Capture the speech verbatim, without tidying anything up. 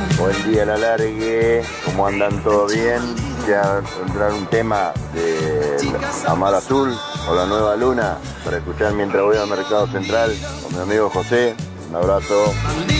Buen día, la largue. ¿Cómo andan? ¿Todo bien? Ya entrar un tema de Amar Azul o La Nueva Luna para escuchar mientras voy al Mercado Central con mi amigo José. Un abrazo.